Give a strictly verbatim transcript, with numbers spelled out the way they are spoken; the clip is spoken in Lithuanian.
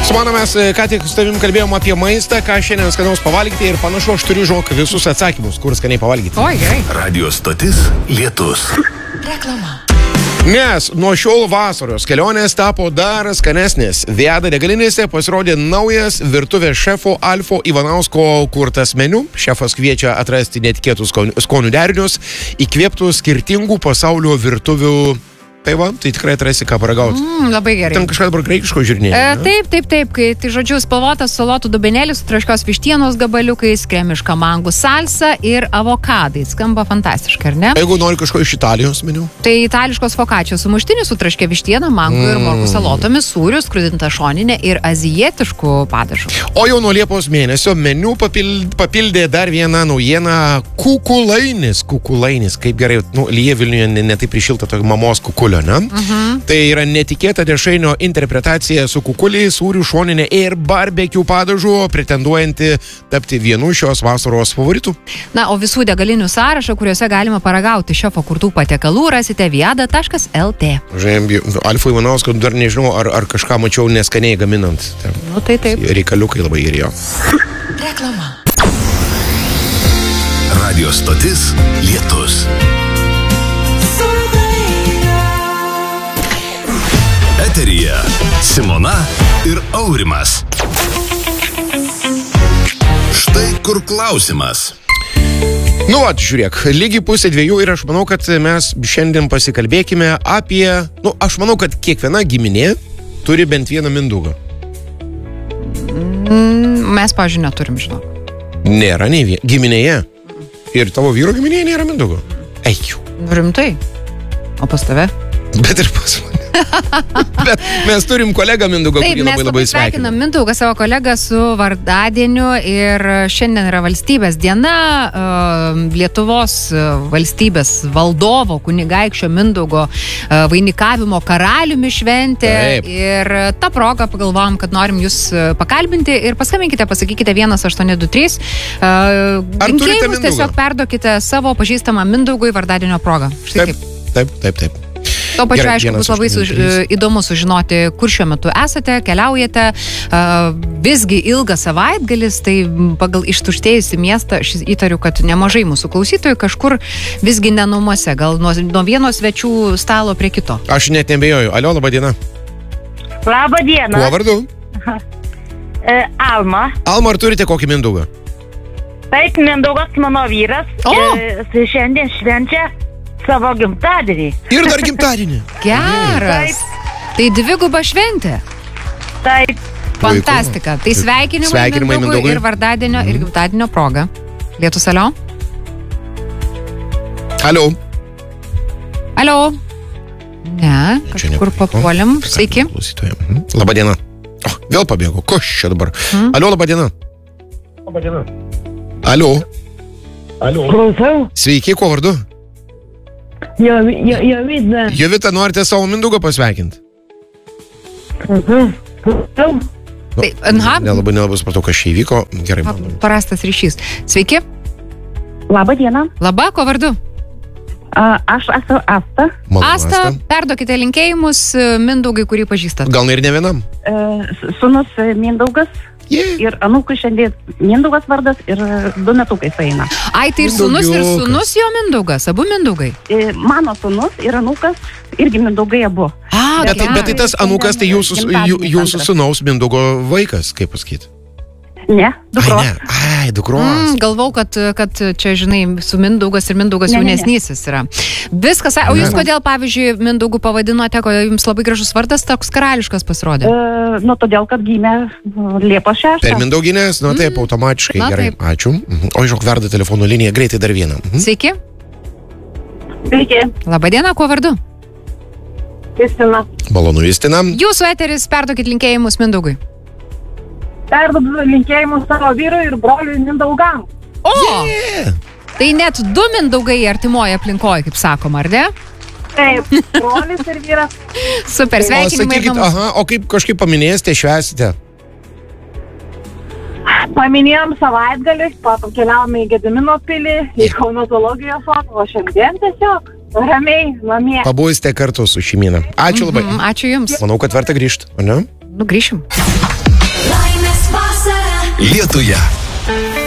Simona, mes ką tik su tavim kalbėjom apie maistą, ką šiandien skanaus pavalgyti ir panašu, aš turiu žinok visus atsakymus, kur skaniai pavalgyti. Oi, gerai. Radio stotis Lietus. Reklama. Nes nuo šiol vasaros kelionės tapo dar skanesnės. Viada degalinėse pasirodė naujas virtuvės šefo Alfo Ivanausko kurtas meniu. Šefas kviečia atrasti netikėtus skonių derinius, įkvėptų skirtingų pasaulio virtuvių. Tai va, tai tikrai atrasi ką paragauti. Mm, labai gerai. Ten kažką dabar graikiško žiūrinėjai. E, taip, taip, taip. Kai, tai žodžiu, spalvotas salotų dubenėlis su traškios vištienos gabaliukais, kremiška mangų salsa ir avokadai. Skamba fantastiškai, ar ne? Jeigu nori kažko iš Italijos meniu? Tai itališkos fokačios sumuštinis su traškia vištiena, mangų mm. ir morkų salotomis, sūrių, skrudinta šoninė ir azijietiškų padažų. O jau nuo Liepos mėnesio meniu papildė, papildė dar vieną naujieną – kukulainis. Kukulainis, kaip gerai, nu, lyja Vilniuje ne, ne taip prišilta tokia mamos kukulio. Uh-huh. Tai yra netikėta dešrainio interpretacija su kukuliai, sūrių, šoninė ir barbekių padažu, pretenduojanti tapti vienu šios vasaros favoritų. Na, o visų degalinių sąrašą, kuriuose galima paragauti šefo kurtų patiekalų, rasite viada taškas lt. Žiūrėjom, Alfo Ivanausko dar nežinau, ar, ar kažką mačiau neskaniai gaminant. Nu, tai taip. Reikaliukai labai gerėjo. Reklama. Radio stotis Lietus. Eteryje Simona ir Aurimas. Štai kur klausimas. Nu, at, žiūrėk, lygiai pusė dviejų ir aš manau, kad mes šiandien pasikalbėkime apie... Nu, aš manau, kad kiekviena giminė turi bent vieną Mindaugą. Mm, mes, pavyzdžiui, neturim, žinau. Nėra nei vien... Giminėje. Ir tavo vyro giminėje nėra Mindaugo. Eikiu. Rimtai. O pas tave? Bet ir pas mane. Bet mes turim kolegą Mindaugą, kurį labai labai sveikinam. Sveikinam Mindaugą, savo kolegą su vardadieniu ir šiandien yra valstybės diena, Lietuvos valstybės valdovo kunigaikščio Mindaugo vainikavimo karaliumi šventė. Taip. Ir tą progą pagalvojom, kad norim jūs pakalbinti ir paskambinkite, pasakykite vienas aštuoni du trys. Linkėjimus tiesiog perduokite savo pažįstamą Mindaugui vardadienio progą. Štai taip, taip, taip, taip. Tuo pačiu, aišku, bus labai suž... įdomu sužinoti, kur šiuo metu esate, keliaujate. Uh, visgi ilgas savaitgalis, tai pagal ištuštėjusi miestą, aš įtariu, kad nemažai mūsų klausytojų kažkur visgi ne namuose, gal nuo, nuo vieno svečių stalo prie kito. Aš net nebejoju. Alio, laba diena. Labą dieną. Kuo vardu? E, Alma. Alma, ar turite kokį Mindaugą? Taip, Mindaugas mano vyras. O! E, šiandien švenčia savo gimtadienį. Ir dar gimtadienį. Geras. Taip. Tai dviguba šventė. Taip. Fantastika. Tai sveikinimai, sveikinimai Mindaugui, Mindaugui ir vardadienio mm. ir gimtadienio proga. Lietus, alio? Alio. Alio. Ne, kažkur papuolim. Sveiki. Mhm. Labą dieną. Oh, vėl pabėgo. Koš čia dabar? Mm. Alio, labą dieną. Labą dieną. Alio. Alio. Klausau. Sveiki, kuo vardu? Jo, jo, Jovita. Jovita, norite savo Mindaugą pasveikinti? Mhm. Klausau. Nu, tai, aha. Nelabai, nelabai supratau, kas čia įvyko. Gerai, man. Parastas ryšys. Sveiki. Labą dieną. Labą, kuo vardu? A, aš esu Asta. Malonu, Asta, perduokite linkėjimus Mindaugui, kurį pažįstat. Gal ir ne vienam? E, sūnus Mindaugas. Yeah. Ir anūkui šiandien Mindaugas vardas ir du metukai sueina. Ai, tai ir sūnus, ir sūnus jo Mindaugas, abu Mindaugai. E, mano sūnus ir anūkas irgi Mindaugai abu. A, bet, bet tai tas anūkas, tai jūsų, jūsų sūnaus Mindaugo vaikas, kaip pasakyti? Ne, dukros. Ai, ne. Ai, dukros. Mm, galvau, kad, kad čia, žinai, su Mindaugas ir Mindaugas ne, jaunesnysis yra. Viskas, o jūs kodėl, pavyzdžiui, Mindaugų pavadinote, kodėl jums labai gražus vardas toks karališkas pasirodė? E, nu, todėl, kad gimė Liepos šeštą. Per Mindauginės, nu taip, automatiškai. Na, gerai, taip. ačiū. O žinok, verda telefono linija, greitai dar vieną. Mhm. Sveiki. Sveiki. Labą dieną, kuo vardu? Kristina. Malonu, Justina. Jūsų eteris, perduokit linkėjimus Mindaugui. Perduodu linkėjimus savo vyrui ir broliui Mindaugam. O! Yeah. Tai net du Mindaugai artimoje aplinkoje, kaip sakoma, ar ne? Taip, brolis ir vyras. Super, O sveikinimai. sakykit, aha, o kaip kažkaip paminėsite, švęsite? Paminėjom savaitgalį, pato keliavome į Gedimino pilį, į Kauno zoologijos sodą, o šiandien tiesiog ramiai, namie. Pabūsite kartu su šeimyna. Ačiū labai. Mm, ačiū jums. Manau, kad verta grįžti, o ne? Nu, grįšim. Lietuje.